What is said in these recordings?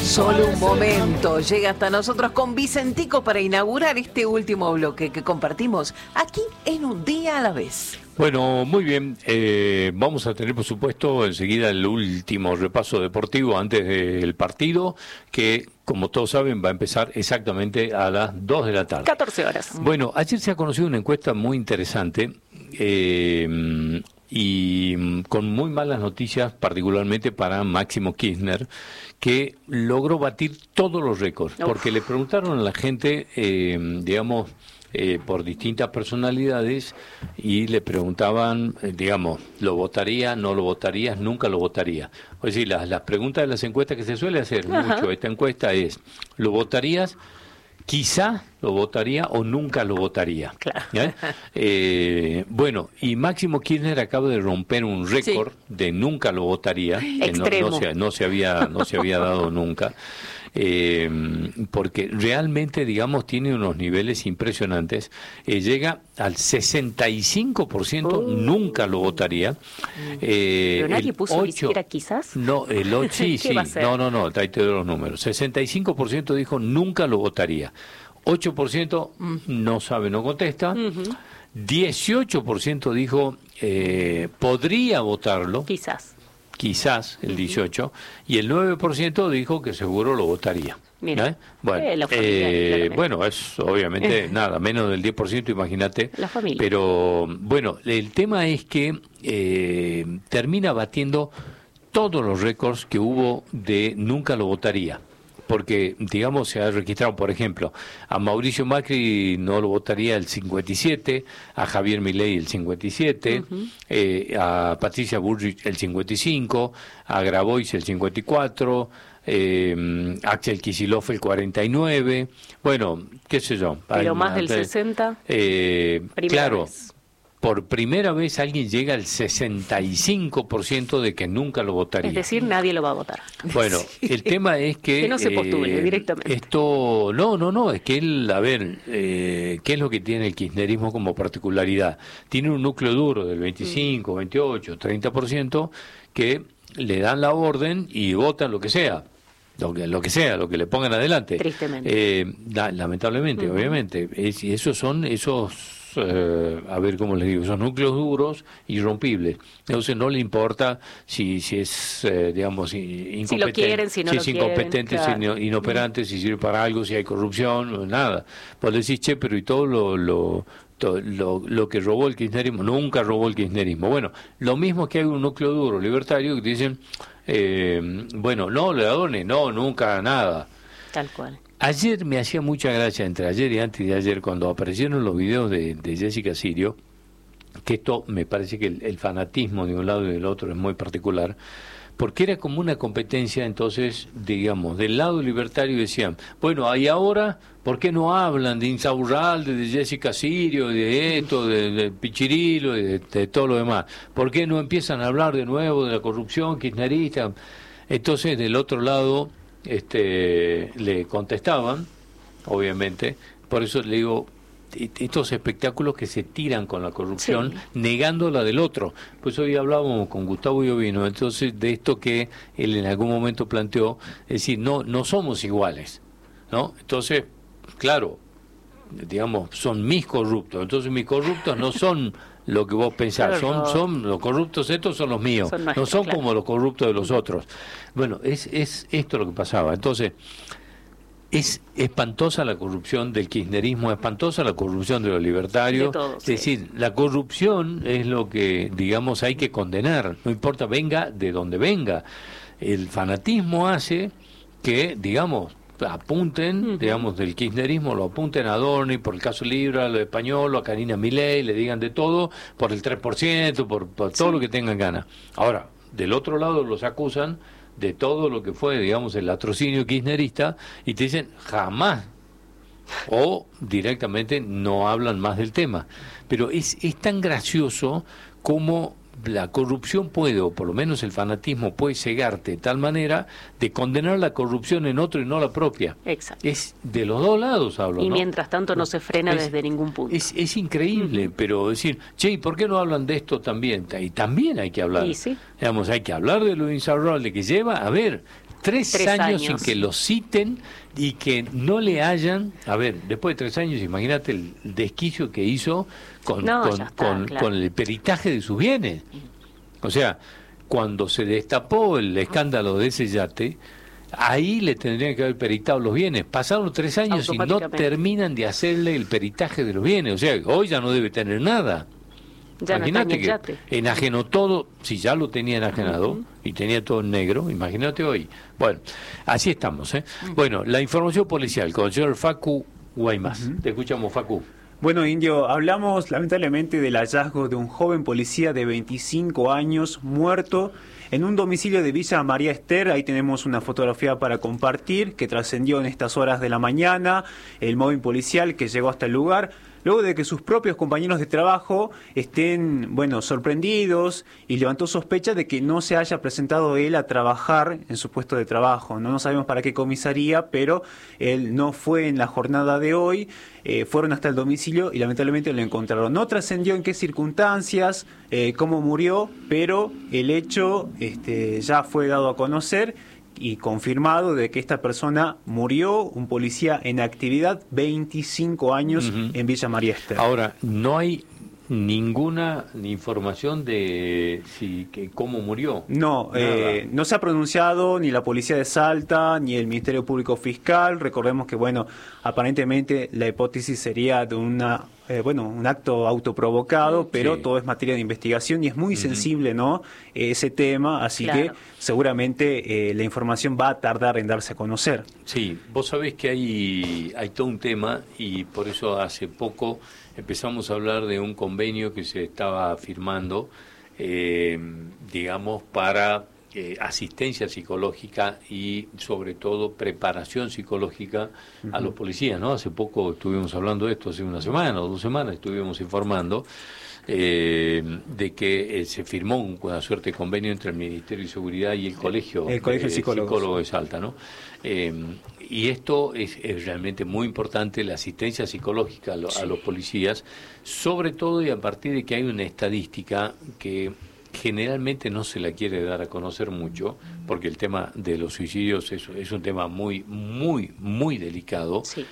Solo un momento, llega hasta nosotros con Vicentico para inaugurar este último bloque que compartimos aquí en Un Día a la Vez. Bueno, muy bien, vamos a tener por supuesto enseguida el último repaso deportivo antes del partido, que como todos saben va a empezar exactamente a las 2 de la tarde. 14 horas. Bueno, ayer se ha conocido una encuesta muy interesante y con muy malas noticias, particularmente para Máximo Kirchner, que logró batir todos los récords, porque le preguntaron a la gente, digamos, por distintas personalidades y le preguntaban, digamos, ¿lo votaría, no lo votarías, nunca lo votaría? Es decir, las preguntas de las encuestas que se suele hacer mucho, esta encuesta es, ¿lo votarías? Quizá lo votaría o nunca lo votaría. Claro. Bueno, y Máximo Kirchner acaba de romper un récord de nunca lo votaría, que no se había dado nunca. Porque realmente, digamos, tiene unos niveles impresionantes. Llega al 65%, nunca lo votaría. Pero nadie puso 8, ni siquiera quizás. No, el 8, sí. No, ahí te doy los números. 65% dijo nunca lo votaría. 8% no sabe, no contesta. 18% dijo podría votarlo. Quizás el 18%, y el 9% dijo que seguro lo votaría. Mira, bueno, es obviamente nada, menos del 10%, imagínate. La familia. Pero bueno, el tema es que termina batiendo todos los récords que hubo de nunca lo votaría. Porque, digamos, se ha registrado, por ejemplo, a Mauricio Macri no lo votaría el 57%, a Javier Milei el 57%, a Patricia Bullrich el 55%, a Grabois el 54%, Axel Kicillof el 49%, bueno, qué sé yo. Pero más del 60%, claro. Vez. Por primera vez alguien llega al 65% de que nunca lo votaría. Es decir, nadie lo va a votar. Bueno, el tema es que no se postule directamente. Esto, no, es que él, a ver, ¿qué es lo que tiene el kirchnerismo como particularidad? Tiene un núcleo duro del 25, 28, 30% que le dan la orden y votan lo que sea. Lo que le pongan adelante. Tristemente. Lamentablemente, obviamente. Y esos son a ver cómo les digo, son núcleos duros, irrompibles. Entonces no le importa si es, digamos, incompetente, si lo quieren, si no si lo es incompetente, quieren, si inoperante, si sirve para algo, si hay corrupción, nada. Pues decís, che, pero y todo lo que robó el kirchnerismo, nunca robó el kirchnerismo. Bueno, lo mismo que hay un núcleo duro libertario que dicen, bueno, no, le adone, no, nunca, nada. Tal cual. Ayer me hacía mucha gracia, entre ayer y antes de ayer, cuando aparecieron los videos de Jessica Sirio, que esto me parece que el fanatismo de un lado y del otro es muy particular, porque era como una competencia. Entonces, digamos, del lado libertario decían, bueno, y ahora, ¿por qué no hablan de Insaurralde, de Jessica Sirio, de esto, de Pichirilo, de todo lo demás? ¿Por qué no empiezan a hablar de nuevo de la corrupción kirchnerista? Entonces, del otro lado le contestaban, obviamente, por eso le digo, estos espectáculos que se tiran con la corrupción, negando la del otro. Pues hoy hablábamos con Gustavo Iovino, entonces, de esto que él en algún momento planteó, es decir, no somos iguales, ¿no? Entonces, claro, digamos, son mis corruptos, entonces mis corruptos no son lo que vos pensás, son los corruptos, estos son los míos, no son como los corruptos de los otros. Bueno, es esto lo que pasaba. Entonces, es espantosa la corrupción del kirchnerismo, espantosa la corrupción de los libertarios. Es decir, la corrupción es lo que, digamos, hay que condenar, no importa venga de donde venga. El fanatismo hace que, digamos, apunten, digamos, del kirchnerismo, lo apunten a Adorni, por el caso Libra, a lo español, a Karina Milei, le digan de todo, por el 3%, por todo lo que tengan ganas. Ahora, del otro lado los acusan de todo lo que fue, digamos, el latrocinio kirchnerista, y te dicen jamás, o directamente no hablan más del tema. Pero es tan gracioso como la corrupción puede, o por lo menos el fanatismo puede cegarte de tal manera de condenar la corrupción en otro y no la propia. Exacto. Es de los dos lados, hablo, y ¿no? mientras tanto no se frena desde ningún punto. Es increíble, pero decir, che, ¿y por qué no hablan de esto también? Y también hay que hablar. Sí. Digamos, hay que hablar de lo Insaurralde que lleva, a ver, 3 años sin que lo citen y que no le hayan... A ver, después de 3 años, imagínate el desquicio que hizo con el peritaje de sus bienes. O sea, cuando se destapó el escándalo de ese yate, ahí le tendrían que haber peritado los bienes. Pasaron 3 años y no terminan de hacerle el peritaje de los bienes. O sea, hoy ya no debe tener nada. Imagínate que enajenó todo, si ya lo tenía enajenado y tenía todo en negro, imagínate hoy. Bueno, así estamos, ¿eh? Bueno, la información policial con el señor Facu Guaymas. Te escuchamos, Facu. Bueno, Indio, hablamos lamentablemente del hallazgo de un joven policía de 25 años muerto en un domicilio de Villa María Ester. Ahí tenemos una fotografía para compartir que trascendió en estas horas de la mañana. El móvil policial que llegó hasta el lugar, luego de que sus propios compañeros de trabajo estén, sorprendidos, y levantó sospecha de que no se haya presentado él a trabajar en su puesto de trabajo. No sabemos para qué comisaría, pero él no fue en la jornada de hoy. Fueron hasta el domicilio y lamentablemente lo encontraron. No trascendió en qué circunstancias, cómo murió, pero el hecho ya fue dado a conocer y confirmado de que esta persona murió, un policía en actividad, 25 años en Villa María Ester. Ahora, no hay ninguna información de cómo murió. No, no se ha pronunciado ni la Policía de Salta ni el Ministerio Público Fiscal. Recordemos que, aparentemente la hipótesis sería de un acto autoprovocado, pero todo es materia de investigación y es muy sensible, ¿no? Ese tema, así que seguramente la información va a tardar en darse a conocer. Sí, vos sabés que hay todo un tema y por eso hace poco empezamos a hablar de un convenio que se estaba firmando, para asistencia psicológica y sobre todo preparación psicológica a los policías, ¿no? Hace poco estuvimos hablando de esto, hace una semana o 2 semanas estuvimos informando de que se firmó una suerte de convenio entre el Ministerio de Seguridad y el Colegio de Psicólogos de Salta, ¿no? Y esto es realmente muy importante, la asistencia psicológica a los policías, sobre todo y a partir de que hay una estadística que generalmente no se la quiere dar a conocer mucho, porque el tema de los suicidios es un tema muy, muy, muy delicado. Sí.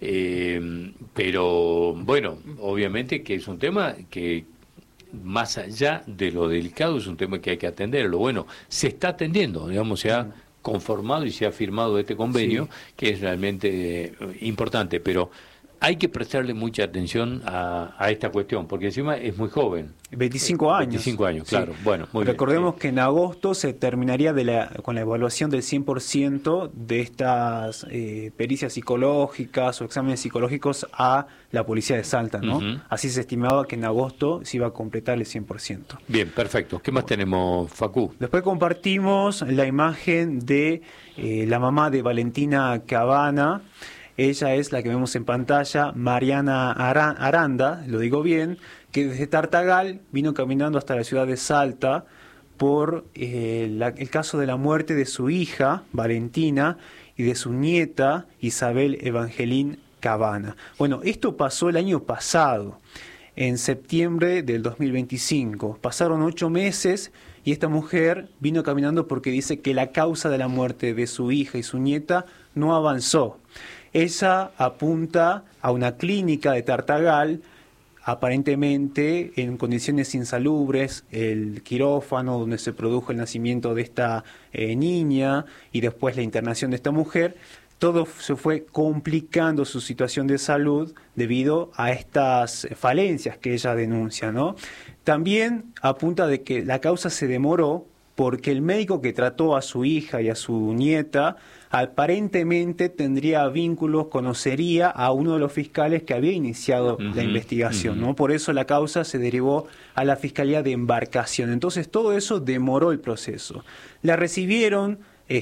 Pero obviamente que es un tema que más allá de lo delicado es un tema que hay que atenderlo. Bueno, se está atendiendo, se ha conformado y se ha firmado este convenio, que es realmente importante, pero hay que prestarle mucha atención a esta cuestión, porque encima es muy joven. 25 años. 25 años, claro. Sí. Bueno, muy Recordemos bien. Que en agosto se terminaría con la evaluación del 100% de estas pericias psicológicas o exámenes psicológicos a la Policía de Salta, ¿no? Así se estimaba que en agosto se iba a completar el 100%. Bien, perfecto. ¿Qué más tenemos, Facu? Después compartimos la imagen de la mamá de Valentina Cabana. Ella es la que vemos en pantalla, Mariana Aranda, lo digo bien, que desde Tartagal vino caminando hasta la ciudad de Salta por el caso de la muerte de su hija, Valentina, y de su nieta, Isabel Evangelín Cabana. Bueno, esto pasó el año pasado, en septiembre del 2025. Pasaron 8 meses y esta mujer vino caminando porque dice que la causa de la muerte de su hija y su nieta no avanzó. Ella apunta a una clínica de Tartagal, aparentemente en condiciones insalubres, el quirófano donde se produjo el nacimiento de esta niña y después la internación de esta mujer. Todo se fue complicando su situación de salud debido a estas falencias que ella denuncia, ¿no? También apunta de que la causa se demoró porque el médico que trató a su hija y a su nieta aparentemente tendría vínculos, conocería a uno de los fiscales que había iniciado la investigación, ¿no? Por eso la causa se derivó a la Fiscalía de Embarcación. Entonces todo eso demoró el proceso. La recibieron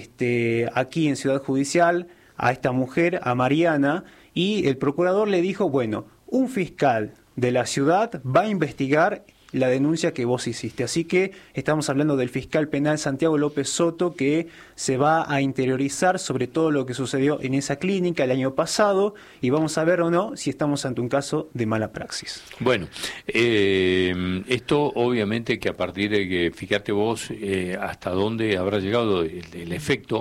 aquí en Ciudad Judicial a esta mujer, a Mariana, y el procurador le dijo, un fiscal de la ciudad va a investigar la denuncia que vos hiciste. Así que estamos hablando del fiscal penal Santiago López Soto, que se va a interiorizar sobre todo lo que sucedió en esa clínica el año pasado y vamos a ver o no si estamos ante un caso de mala praxis. Bueno, esto obviamente que a partir de que, fíjate vos hasta dónde habrá llegado el efecto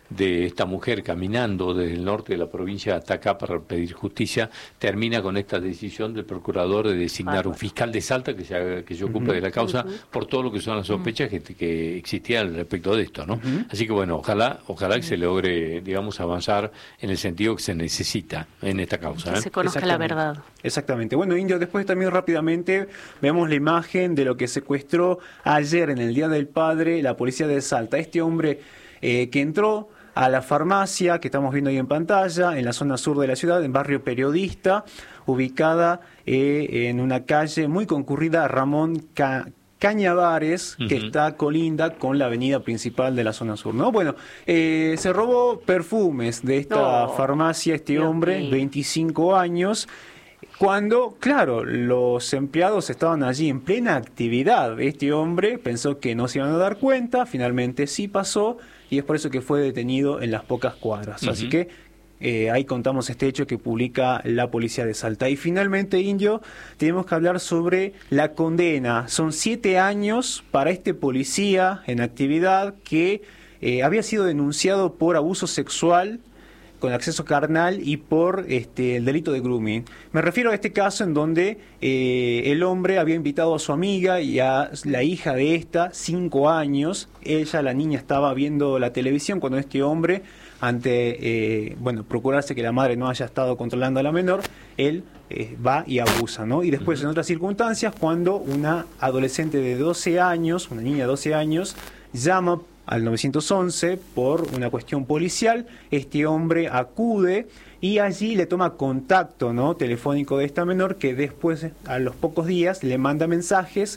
de esta mujer caminando desde el norte de la provincia hasta acá para pedir justicia, termina con esta decisión del procurador de designar un fiscal de Salta que se ocupe de la causa por todo lo que son las sospechas que existían respecto de esto, ¿no? Así que bueno, ojalá que se logre, digamos, avanzar en el sentido que se necesita en esta causa. Que se conozca la verdad. Exactamente. Bueno, Indio, después también rápidamente vemos la imagen de lo que secuestró ayer en el Día del Padre la policía de Salta. Este hombre que entró a la farmacia que estamos viendo ahí en pantalla, en la zona sur de la ciudad, en barrio Periodista, ubicada en una calle muy concurrida, Ramón Cañavares, que está colinda con la avenida principal de la zona sur, ¿no? Bueno, se robó perfumes de esta farmacia este hombre, 25 años, cuando, claro, los empleados estaban allí en plena actividad. Este hombre pensó que no se iban a dar cuenta, finalmente sí pasó, y es por eso que fue detenido en las pocas cuadras. Así que ahí contamos este hecho que publica la policía de Salta. Y finalmente, Indio, tenemos que hablar sobre la condena. Son 7 años para este policía en actividad que había sido denunciado por abuso sexual con acceso carnal y por el delito de grooming. Me refiero a este caso en donde el hombre había invitado a su amiga y a la hija de esta, 5 años. La niña, estaba viendo la televisión cuando este hombre, ante procurarse que la madre no haya estado controlando a la menor, él va y abusa, ¿no? Y después, en otras circunstancias, cuando una adolescente de 12 años, una niña de 12 años, llama al 911 por una cuestión policial, este hombre acude y allí le toma contacto, ¿no?, telefónico de esta menor, que después, a los pocos días, le manda mensajes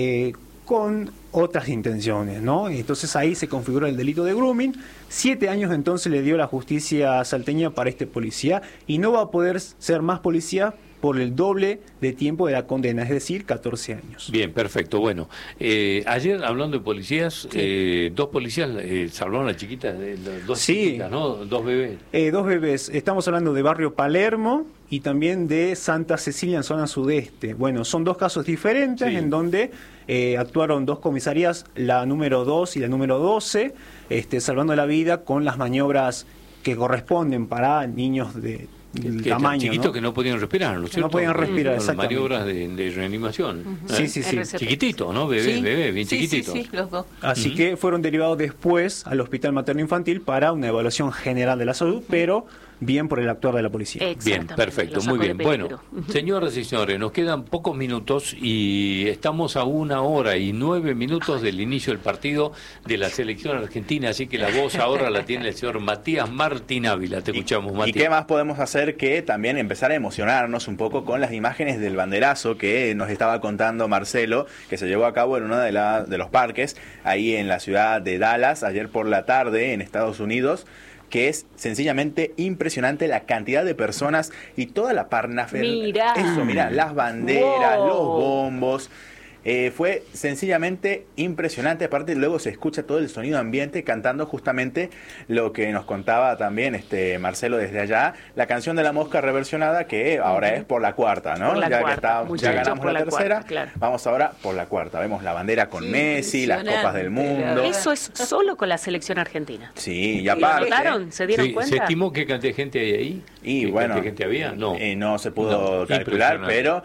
con otras intenciones, ¿no? Entonces ahí se configura el delito de grooming. 7 años entonces le dio la justicia salteña para este policía, y no va a poder ser más policía por el doble de tiempo de la condena, es decir, 14 años. Bien, perfecto. Bueno, ayer, hablando de policías, 2 policías salvaron a la chiquita, dos chiquitas, ¿no? 2 bebés. 2 bebés. Estamos hablando de barrio Palermo y también de Santa Cecilia, en zona sudeste. Bueno, son 2 casos diferentes, en donde actuaron 2 comisarías, la número 2 y la número 12, salvando la vida con las maniobras que corresponden para niños de tamaño, chiquitos, ¿no?, que no podían respirar, ¿no es cierto? No podían respirar, exactamente. Maniobras de reanimación. Sí. Chiquitito, ¿no? Bebé, bien chiquitito. Sí, los 2. Así que fueron derivados después al Hospital Materno Infantil para una evaluación general de la salud, pero bien por el actuar de la policía. Bien, perfecto, muy bien. Bueno, señoras y señores, nos quedan pocos minutos y estamos a 1 hora y 9 minutos del inicio del partido de la selección argentina, así que la voz ahora la tiene el señor Matías Martín Ávila. Te escuchamos, Matías. ¿Y qué más podemos hacer que también empezar a emocionarnos un poco con las imágenes del banderazo que nos estaba contando Marcelo, que se llevó a cabo en uno de los parques ahí en la ciudad de Dallas ayer por la tarde en Estados Unidos? Que es sencillamente impresionante la cantidad de personas y toda la parnafernalia. Mira, las banderas, los bombos. Fue sencillamente impresionante. Aparte, luego se escucha todo el sonido ambiente cantando justamente lo que nos contaba también Marcelo desde allá, la canción de la mosca reversionada, que ahora es por la 4ª, ¿no? Ya ganamos la tercera, claro. Vamos ahora por la 4ª. Vemos la bandera con Messi, las copas del mundo. Eso es solo con la selección argentina. Sí, y aparte... ¿Se dieron cuenta? ¿Se estimó qué cantidad de gente hay ahí? Y bueno, ¿qué cantidad de gente había? No se pudo calcular, pero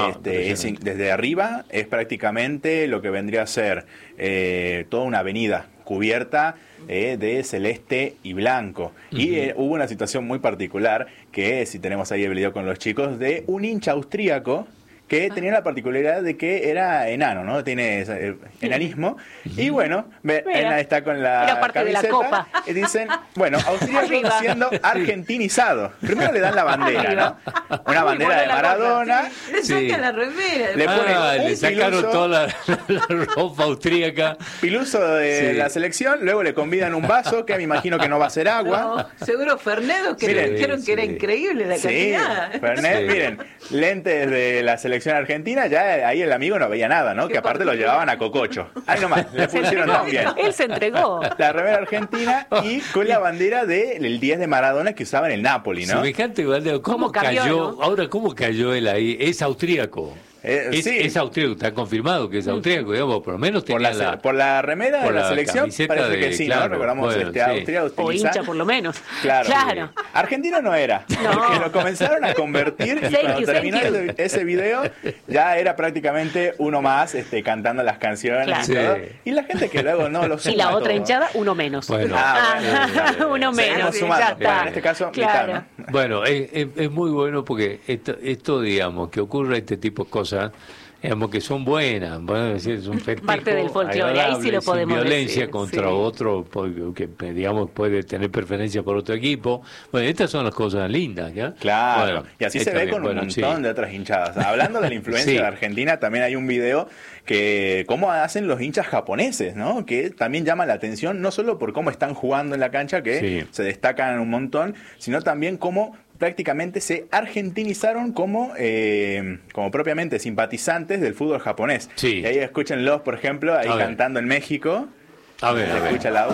desde arriba es prácticamente lo que vendría a ser toda una avenida cubierta de celeste y blanco. Y hubo una situación muy particular, que si tenemos ahí el video con los chicos, de un hincha austríaco que tenía la particularidad de que era enano, ¿no? Tiene enanismo. Y bueno, está con la parte camiseta, de la copa. Y dicen, bueno, austríaco siendo argentinizado. Primero le dan la bandera, ¿no? Una bandera de Maradona. Le sacan la remera. Le sacaron toda la ropa austríaca. Piluso de la selección. Luego le convidan un vaso, que me imagino que no va a ser agua. No, seguro Fernedo, que le dijeron que era increíble la cantidad. Fernet, miren, lentes de la selección argentina, ya ahí el amigo no veía nada, ¿no? Que aparte lo llevaban a cococho. Ahí nomás, le pusieron tan bien. Él se entregó. La remera argentina y con la bandera del 10 de Maradona que usaba en el Napoli, ¿no? Semejante bandera. ¿Cómo cayó? ¿No? Ahora, ¿cómo cayó él ahí? Es austríaco. Es austríaco, está confirmado que es austríaco, digamos, por lo menos tenía por la remera de la selección, parece que sí, claro, ¿no? Recordamos bueno, Austria utiliza... O hincha por lo menos. Claro. Argentino no era, porque lo comenzaron a convertir y cuando terminó ese video ya era prácticamente uno más cantando las canciones y todo. Y la gente que luego no lo suma. Y la otra todo. hinchada, uno menos. Bueno, uno menos. Sumando. Ya En este caso, claro. mitad, ¿no? Bueno, es muy bueno porque esto, digamos, que ocurre este tipo de cosas, digamos que son buenas, bueno, es decir, es un festejo Parte del folclore, ahí sí lo sin podemos violencia decir, contra sí. otro que digamos puede tener preferencia por otro equipo. Bueno, estas son las cosas lindas, ¿ya? Claro, Bueno, y así se está ve bien, con un montón de otras hinchadas. Hablando de la influencia Sí. de Argentina, también hay un video que cómo hacen los hinchas japoneses, ¿no? Que también llama la atención, no solo por cómo están jugando en la cancha, que se destacan un montón, sino también cómo prácticamente se argentinizaron como propiamente simpatizantes del fútbol japonés. Sí. Y ahí escúchenlos, por ejemplo, ahí cantando en México. A ver. Escucha la